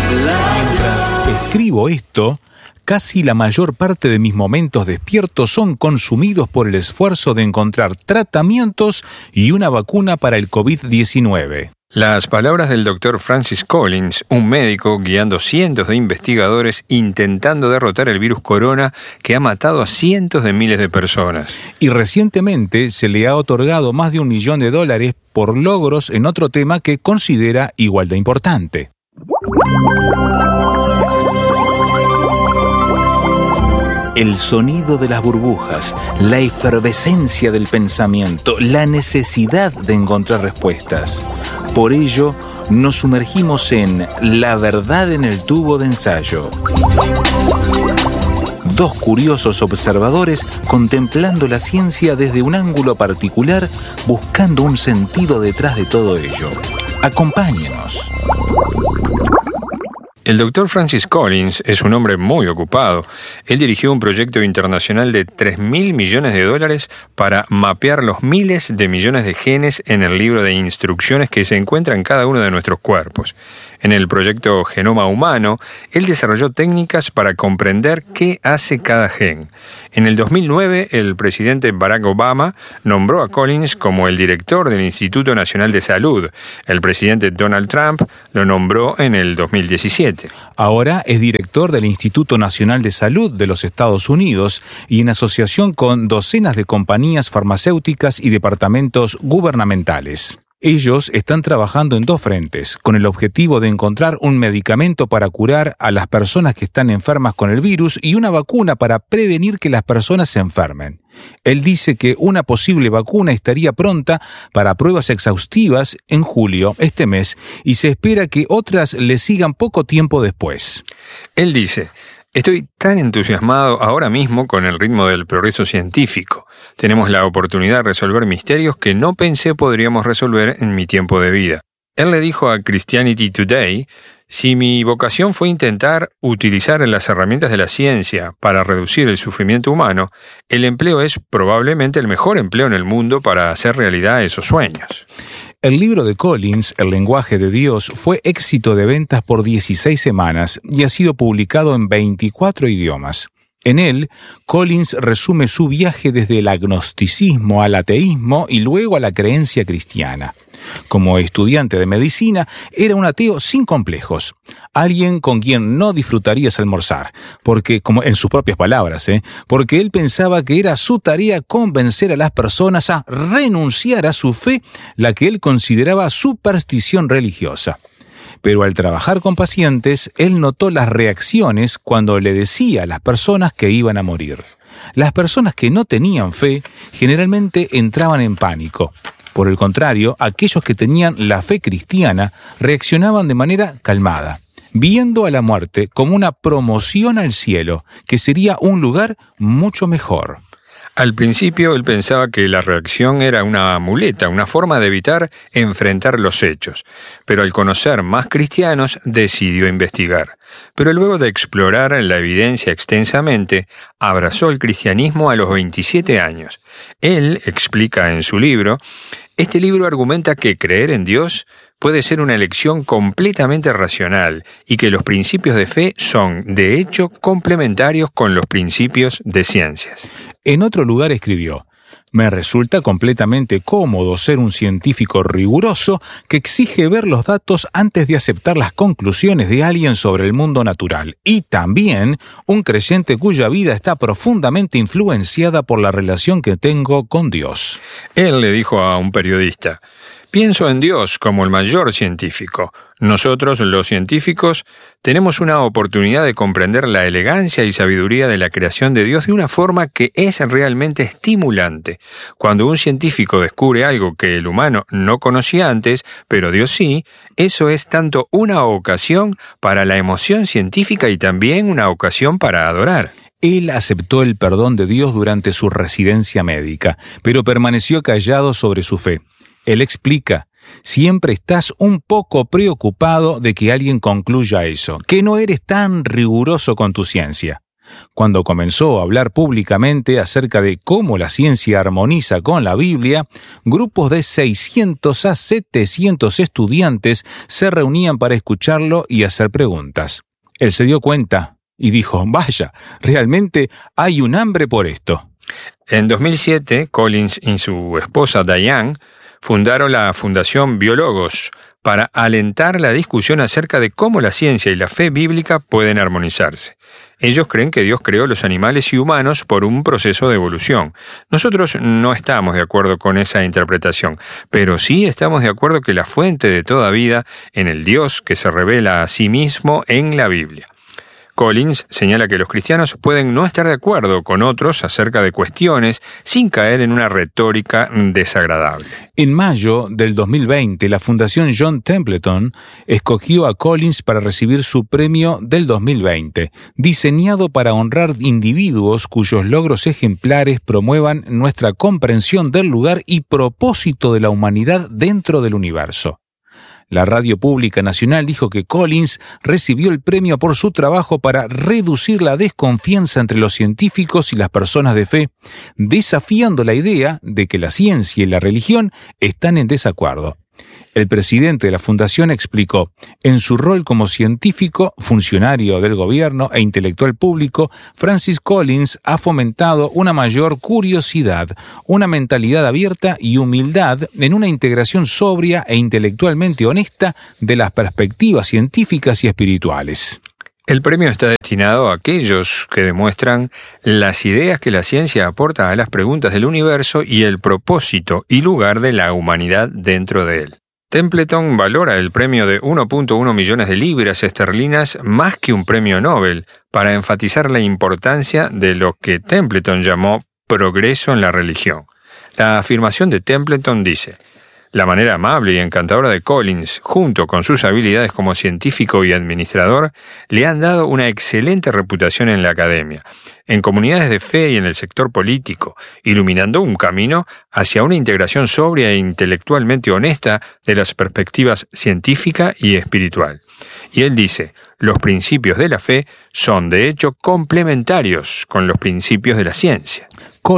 Mientras escribo esto, casi la mayor parte de mis momentos despiertos son consumidos por el esfuerzo de encontrar tratamientos y una vacuna para el COVID-19. Las palabras del Dr. Francis Collins, un médico guiando cientos de investigadores intentando derrotar el virus corona que ha matado a cientos de miles de personas. Y recientemente se le ha otorgado más de $1 millón por logros en otro tema que considera igual de importante. El sonido de las burbujas, la efervescencia del pensamiento, la necesidad de encontrar respuestas. Por ello, nos sumergimos en La verdad en el tubo de ensayo. Dos curiosos observadores contemplando la ciencia desde un ángulo particular, buscando un sentido detrás de todo ello. Acompáñenos. El Dr. Francis Collins es un hombre muy ocupado. Él dirigió un proyecto internacional de $3.000 millones para mapear los miles de millones de genes en el libro de instrucciones que se encuentra en cada uno de nuestros cuerpos. En el proyecto Genoma Humano, él desarrolló técnicas para comprender qué hace cada gen. En el 2009, el presidente Barack Obama nombró a Collins como el director del Instituto Nacional de Salud. El presidente Donald Trump lo nombró en el 2017. Ahora es director del Instituto Nacional de Salud de los Estados Unidos y en asociación con docenas de compañías farmacéuticas y departamentos gubernamentales. Ellos están trabajando en dos frentes, con el objetivo de encontrar un medicamento para curar a las personas que están enfermas con el virus y una vacuna para prevenir que las personas se enfermen. Él dice que una posible vacuna estaría pronta para pruebas exhaustivas en julio, este mes, y se espera que otras le sigan poco tiempo después. Él dice: estoy tan entusiasmado ahora mismo con el ritmo del progreso científico. Tenemos la oportunidad de resolver misterios que no pensé podríamos resolver en mi tiempo de vida. Él le dijo a Christianity Today: si mi vocación fue intentar utilizar las herramientas de la ciencia para reducir el sufrimiento humano, el empleo es probablemente el mejor empleo en el mundo para hacer realidad esos sueños. El libro de Collins, El lenguaje de Dios, fue éxito de ventas por 16 semanas y ha sido publicado en 24 idiomas. En él, Collins resume su viaje desde el agnosticismo al ateísmo y luego a la creencia cristiana. Como estudiante de medicina, era un ateo sin complejos. Alguien con quien no disfrutarías almorzar, porque, como en sus propias palabras, porque él pensaba que era su tarea convencer a las personas a renunciar a su fe, la que él consideraba superstición religiosa. Pero al trabajar con pacientes, él notó las reacciones cuando le decía a las personas que iban a morir. Las personas que no tenían fe generalmente entraban en pánico. Por el contrario, aquellos que tenían la fe cristiana reaccionaban de manera calmada, viendo a la muerte como una promoción al cielo, que sería un lugar mucho mejor. Al principio él pensaba que la reacción era una muleta, una forma de evitar enfrentar los hechos. Pero al conocer más cristianos, decidió investigar. Pero luego de explorar la evidencia extensamente, abrazó el cristianismo a los 27 años. Él explica en su libro: este libro argumenta que creer en Dios puede ser una elección completamente racional y que los principios de fe son, de hecho, complementarios con los principios de ciencias. En otro lugar escribió: me resulta completamente cómodo ser un científico riguroso que exige ver los datos antes de aceptar las conclusiones de alguien sobre el mundo natural, y también un creyente cuya vida está profundamente influenciada por la relación que tengo con Dios. Él le dijo a un periodista: pienso en Dios como el mayor científico. Nosotros, los científicos, tenemos una oportunidad de comprender la elegancia y sabiduría de la creación de Dios de una forma que es realmente estimulante. Cuando un científico descubre algo que el humano no conocía antes, pero Dios sí, eso es tanto una ocasión para la emoción científica y también una ocasión para adorar. Él aceptó el perdón de Dios durante su residencia médica, pero permaneció callado sobre su fe. Él explica: siempre estás un poco preocupado de que alguien concluya eso, que no eres tan riguroso con tu ciencia. Cuando comenzó a hablar públicamente acerca de cómo la ciencia armoniza con la Biblia, grupos de 600 a 700 estudiantes se reunían para escucharlo y hacer preguntas. Él se dio cuenta y dijo, vaya, realmente hay un hambre por esto. En 2007, Collins y su esposa Diane fundaron la Fundación Biólogos para alentar la discusión acerca de cómo la ciencia y la fe bíblica pueden armonizarse. Ellos creen que Dios creó los animales y humanos por un proceso de evolución. Nosotros no estamos de acuerdo con esa interpretación, pero sí estamos de acuerdo que la fuente de toda vida en el Dios que se revela a sí mismo en la Biblia. Collins señala que los cristianos pueden no estar de acuerdo con otros acerca de cuestiones sin caer en una retórica desagradable. En mayo del 2020, la Fundación John Templeton escogió a Collins para recibir su premio del 2020, diseñado para honrar individuos cuyos logros ejemplares promuevan nuestra comprensión del lugar y propósito de la humanidad dentro del universo. La Radio Pública Nacional dijo que Collins recibió el premio por su trabajo para reducir la desconfianza entre los científicos y las personas de fe, desafiando la idea de que la ciencia y la religión están en desacuerdo. El presidente de la fundación explicó, en su rol como científico, funcionario del gobierno e intelectual público, Francis Collins ha fomentado una mayor curiosidad, una mentalidad abierta y humildad en una integración sobria e intelectualmente honesta de las perspectivas científicas y espirituales. El premio está destinado a aquellos que demuestran las ideas que la ciencia aporta a las preguntas del universo y el propósito y lugar de la humanidad dentro de él. Templeton valora el premio de 1.1 millones de libras esterlinas más que un premio Nobel, para enfatizar la importancia de lo que Templeton llamó progreso en la religión. La afirmación de Templeton dice: la manera amable y encantadora de Collins, junto con sus habilidades como científico y administrador, le han dado una excelente reputación en la academia, en comunidades de fe y en el sector político, iluminando un camino hacia una integración sobria e intelectualmente honesta de las perspectivas científica y espiritual. Y él dice, los principios de la fe son de hecho complementarios con los principios de la ciencia.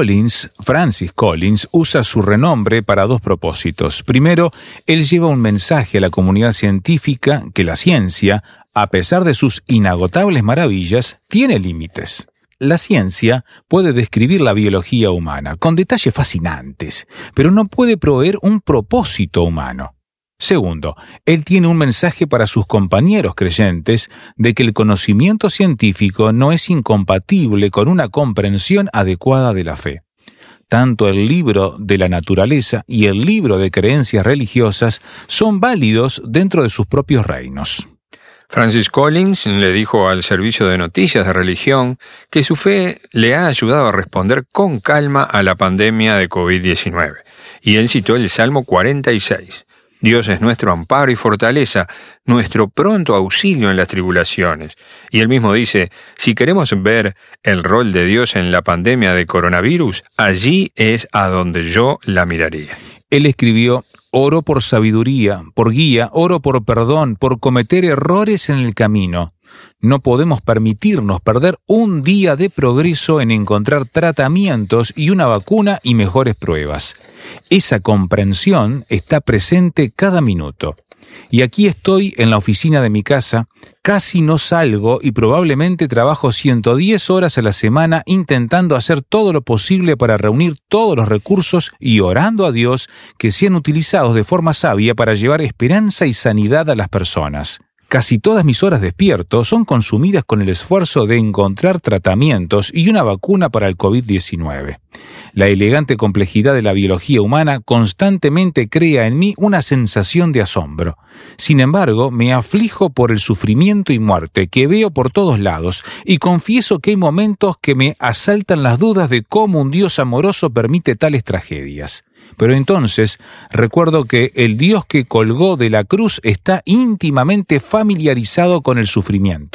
Francis Collins, usa su renombre para dos propósitos. Primero, él lleva un mensaje a la comunidad científica que la ciencia, a pesar de sus inagotables maravillas, tiene límites. La ciencia puede describir la biología humana con detalles fascinantes, pero no puede proveer un propósito humano. Segundo, él tiene un mensaje para sus compañeros creyentes de que el conocimiento científico no es incompatible con una comprensión adecuada de la fe. Tanto el libro de la naturaleza y el libro de creencias religiosas son válidos dentro de sus propios reinos. Francis Collins le dijo al servicio de noticias de religión que su fe le ha ayudado a responder con calma a la pandemia de COVID-19. Y él citó el Salmo 46. Dios es nuestro amparo y fortaleza, nuestro pronto auxilio en las tribulaciones. Y él mismo dice, si queremos ver el rol de Dios en la pandemia de coronavirus, allí es a donde yo la miraría. Él escribió, oro por sabiduría, por guía, oro por perdón, por cometer errores en el camino. No podemos permitirnos perder un día de progreso en encontrar tratamientos y una vacuna y mejores pruebas. Esa comprensión está presente cada minuto. Y aquí estoy en la oficina de mi casa, casi no salgo y probablemente trabajo 110 horas a la semana intentando hacer todo lo posible para reunir todos los recursos y orando a Dios que sean utilizados de forma sabia para llevar esperanza y sanidad a las personas. Casi todas mis horas despierto son consumidas con el esfuerzo de encontrar tratamientos y una vacuna para el COVID-19. La elegante complejidad de la biología humana constantemente crea en mí una sensación de asombro. Sin embargo, me aflijo por el sufrimiento y muerte que veo por todos lados y confieso que hay momentos que me asaltan las dudas de cómo un Dios amoroso permite tales tragedias. Pero entonces recuerdo que el Dios que colgó de la cruz está íntimamente familiarizado con el sufrimiento.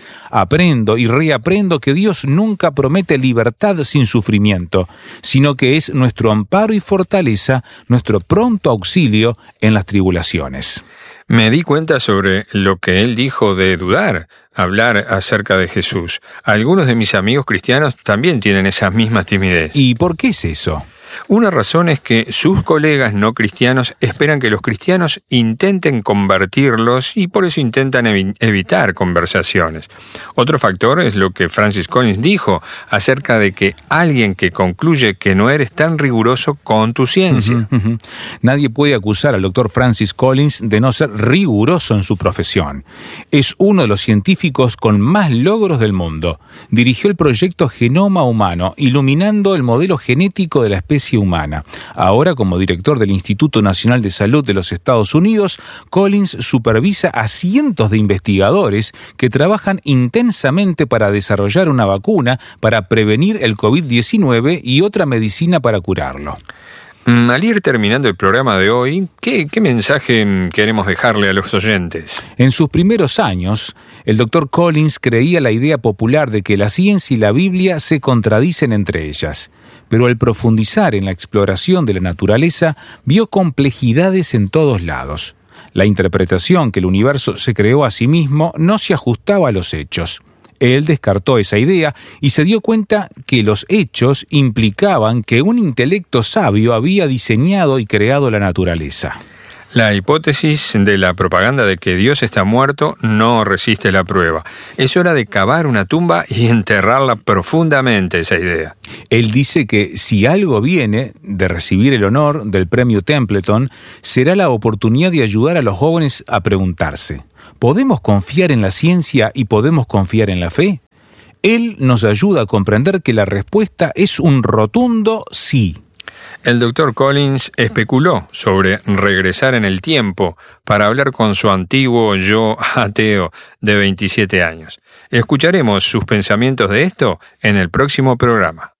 Aprendo y reaprendo que Dios nunca promete libertad sin sufrimiento, sino que es nuestro amparo y fortaleza, nuestro pronto auxilio en las tribulaciones. Me di cuenta sobre lo que él dijo de dudar, hablar acerca de Jesús. Algunos de mis amigos cristianos también tienen esa misma timidez. ¿Y por qué es eso? Una razón es que sus colegas no cristianos esperan que los cristianos intenten convertirlos y por eso intentan evitar conversaciones. Otro factor es lo que Francis Collins dijo acerca de que alguien que concluye que no eres tan riguroso con tu ciencia. Nadie puede acusar al Dr. Francis Collins de no ser riguroso en su profesión. Es uno de los científicos con más logros del mundo. Dirigió el proyecto Genoma Humano, iluminando el modelo genético de la especie humana. Ahora, como director del Instituto Nacional de Salud de los Estados Unidos, Collins supervisa a cientos de investigadores que trabajan intensamente para desarrollar una vacuna para prevenir el COVID-19 y otra medicina para curarlo. Al ir terminando el programa de hoy, ¿qué mensaje queremos dejarle a los oyentes? En sus primeros años, el Dr. Collins creía la idea popular de que la ciencia y la Biblia se contradicen entre ellas. Pero al profundizar en la exploración de la naturaleza, vio complejidades en todos lados. La interpretación que el universo se creó a sí mismo no se ajustaba a los hechos. Él descartó esa idea y se dio cuenta que los hechos implicaban que un intelecto sabio había diseñado y creado la naturaleza. La hipótesis de la propaganda de que Dios está muerto no resiste la prueba. Es hora de cavar una tumba y enterrarla profundamente, esa idea. Él dice que si algo viene de recibir el honor del premio Templeton, será la oportunidad de ayudar a los jóvenes a preguntarse: ¿podemos confiar en la ciencia y podemos confiar en la fe? Él nos ayuda a comprender que la respuesta es un rotundo sí. El Dr. Collins especuló sobre regresar en el tiempo para hablar con su antiguo yo ateo de 27 años. Escucharemos sus pensamientos de esto en el próximo programa.